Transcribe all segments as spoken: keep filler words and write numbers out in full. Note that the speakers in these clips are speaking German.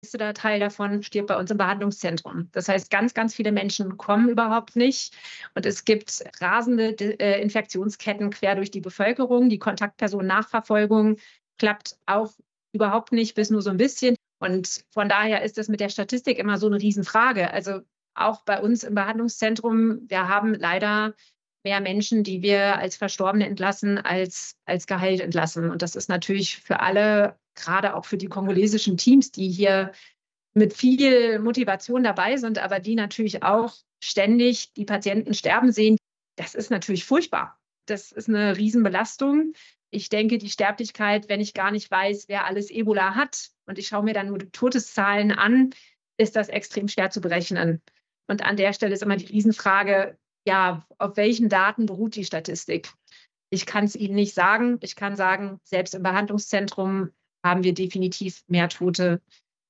größter Teil davon stirbt bei uns im Behandlungszentrum. Das heißt, ganz, ganz viele Menschen kommen überhaupt nicht. Und es gibt rasende äh, Infektionsketten quer durch die Bevölkerung. Die Kontaktpersonennachverfolgung klappt auch überhaupt nicht, bis nur so ein bisschen. Und von daher ist das mit der Statistik immer so eine Riesenfrage. Also auch bei uns im Behandlungszentrum, wir haben leider mehr Menschen, die wir als Verstorbene entlassen, als, als geheilt entlassen. Und das ist natürlich für alle, gerade auch für die kongolesischen Teams, die hier mit viel Motivation dabei sind, aber die natürlich auch ständig die Patienten sterben sehen. Das ist natürlich furchtbar. Das ist eine Riesenbelastung. Ich denke, die Sterblichkeit, wenn ich gar nicht weiß, wer alles Ebola hat und ich schaue mir dann nur die Todeszahlen an, ist das extrem schwer zu berechnen. Und an der Stelle ist immer die Riesenfrage, ja, auf welchen Daten beruht die Statistik? Ich kann es Ihnen nicht sagen. Ich kann sagen, selbst im Behandlungszentrum haben wir definitiv mehr Tote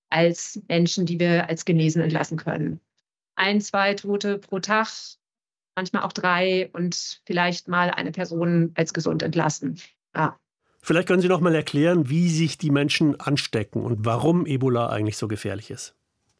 als Menschen, die wir als genesen entlassen können. Ein, zwei Tote pro Tag, manchmal auch drei und vielleicht mal eine Person als gesund entlassen. Ja. Vielleicht können Sie noch mal erklären, wie sich die Menschen anstecken und warum Ebola eigentlich so gefährlich ist.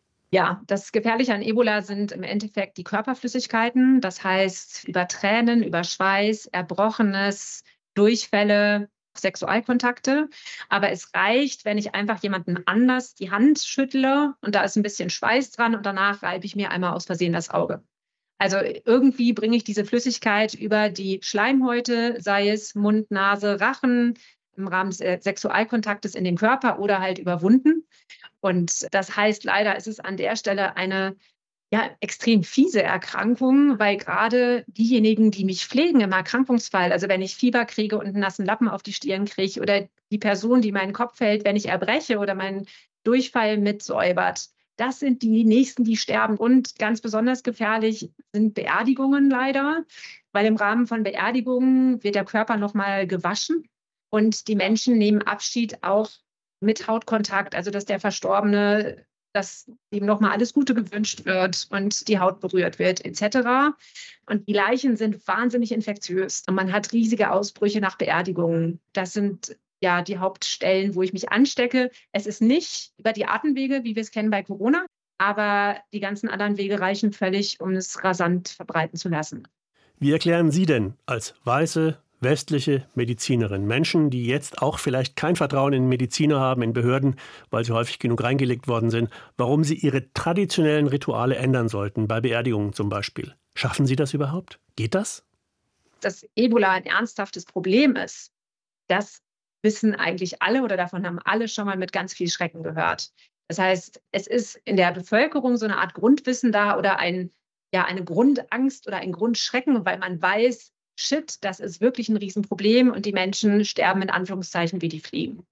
Ja, das Gefährliche an Ebola sind im Endeffekt die Körperflüssigkeiten. Das heißt, über Tränen, über Schweiß, Erbrochenes, Durchfälle, Sexualkontakte. Aber es reicht, wenn ich einfach jemanden anders die Hand schüttle und da ist ein bisschen Schweiß dran und danach reibe ich mir einmal aus Versehen das Auge. Also irgendwie bringe ich diese Flüssigkeit über die Schleimhäute, sei es Mund, Nase, Rachen, im Rahmen des Sexualkontaktes in den Körper oder halt über Wunden. Und das heißt, leider ist es an der Stelle eine ja, extrem fiese Erkrankung, weil gerade diejenigen, die mich pflegen im Erkrankungsfall, also wenn ich Fieber kriege und einen nassen Lappen auf die Stirn kriege oder die Person, die meinen Kopf hält, wenn ich erbreche oder meinen Durchfall mitsäubert, das sind die Nächsten, die sterben. Und ganz besonders gefährlich sind Beerdigungen leider, weil im Rahmen von Beerdigungen wird der Körper nochmal gewaschen und die Menschen nehmen Abschied auch mit Hautkontakt, also dass der Verstorbene, dass ihm nochmal alles Gute gewünscht wird und die Haut berührt wird, et cetera. Und die Leichen sind wahnsinnig infektiös und man hat riesige Ausbrüche nach Beerdigungen. Das sind ja die Hauptstellen, wo ich mich anstecke. Es ist nicht über die Atemwege, wie wir es kennen bei Corona, aber die ganzen anderen Wege reichen völlig, um es rasant verbreiten zu lassen. Wie erklären Sie denn als weiße, westliche Medizinerin Menschen, die jetzt auch vielleicht kein Vertrauen in Mediziner haben, in Behörden, weil sie häufig genug reingelegt worden sind, warum sie ihre traditionellen Rituale ändern sollten, bei Beerdigungen zum Beispiel? Schaffen Sie das überhaupt? Geht das? Dass Ebola ein ernsthaftes Problem ist, das wissen eigentlich alle oder davon haben alle schon mal mit ganz viel Schrecken gehört. Das heißt, es ist in der Bevölkerung so eine Art Grundwissen da oder ein, ja, eine Grundangst oder ein Grundschrecken, weil man weiß, shit, das ist wirklich ein Riesenproblem und die Menschen sterben in Anführungszeichen wie die Fliegen.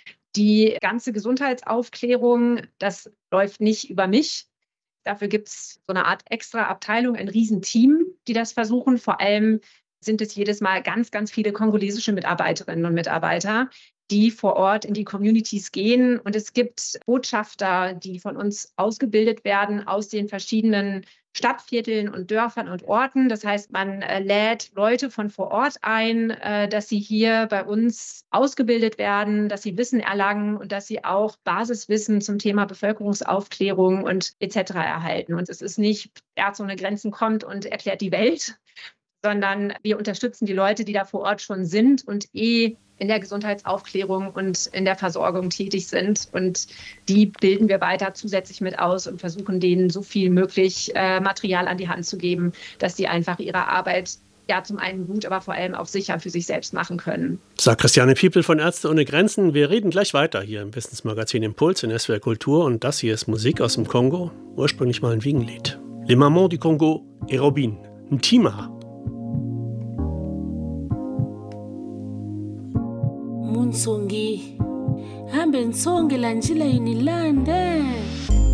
Die ganze Gesundheitsaufklärung, das läuft nicht über mich. Dafür gibt es so eine Art extra Abteilung, ein Riesenteam, die das versuchen. Vor allem sind es jedes Mal ganz, ganz viele kongolesische Mitarbeiterinnen und Mitarbeiter, die vor Ort in die Communities gehen. Und es gibt Botschafter, die von uns ausgebildet werden aus den verschiedenen Stadtvierteln und Dörfern und Orten. Das heißt, man äh, lädt Leute von vor Ort ein, äh, dass sie hier bei uns ausgebildet werden, dass sie Wissen erlangen und dass sie auch Basiswissen zum Thema Bevölkerungsaufklärung und et cetera erhalten. Und es ist nicht, Ärzte ohne Grenzen kommt und erklärt die Welt, sondern wir unterstützen die Leute, die da vor Ort schon sind und eh in der Gesundheitsaufklärung und in der Versorgung tätig sind. Und die bilden wir weiter zusätzlich mit aus und versuchen denen so viel möglich äh, Material an die Hand zu geben, dass sie einfach ihre Arbeit ja zum einen gut, aber vor allem auch sicher für sich selbst machen können. Sagt Christiane Piepel von Ärzte ohne Grenzen. Wir reden gleich weiter hier im Wissensmagazin Impuls in S W R Kultur. Und das hier ist Musik aus dem Kongo, ursprünglich mal ein Wiegenlied. Les Mamans du Congo et Robin, Ntima. Munsongi hambe nsonge la njila inilande